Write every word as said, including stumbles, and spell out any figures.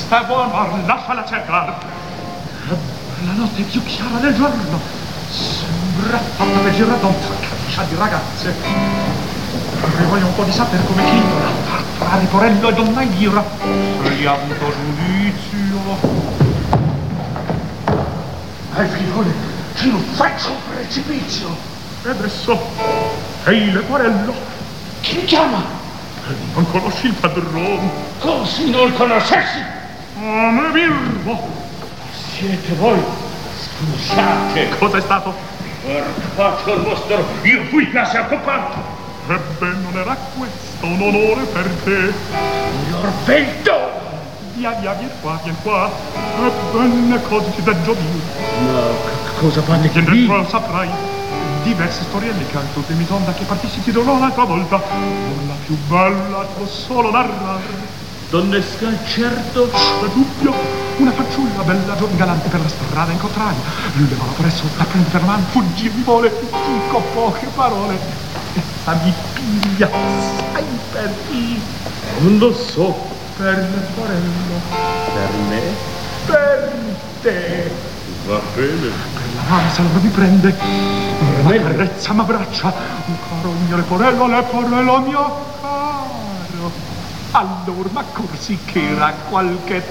questa buona, lasciala cercare. La notte è più chiara del giorno. Sembra fatta per girare da un caccia di ragazze. E voglio un po' di sapere come titola. Tra Leporello e Donna Elvira. Se gli ha avuto giudizio. Ai figlioli, che non faccio un precipizio. E adesso, ehi Leporello. Chi mi chiama? E non conosci il padrone. Così non conoscessi? Oh, me birbo. Siete voi? Scusate. Cosa è stato? Portato il vostro, io fui classe avvocato. Ebbene, non era questo un onore per te. L'orbelto! Via, via, vieni qua, vieni qua. Ebbene, cosa ti deggio dire? Ma cosa parli che lì? Lo saprai. Diverse storielle che al tuo demitonda che partissi ti dovrò un'altra volta. Non la più bella, ti posso solo narrare. Donnesca, certo. È dubbio. Una fanciulla bella, giovane, galante per la strada incontrai. Lui levava presso, la prende per mano, fuggì, mi vuole, dico poche parole. Essa mi piglia, sai per chi? Non lo so. Per Leporello. Per me? Per te. Va bene. Per la mano se allora mi prende. Ma carezza, m'abbraccia. Un caro mio Leporello, Leporello mio caro. Allora, ma corsi che era qualche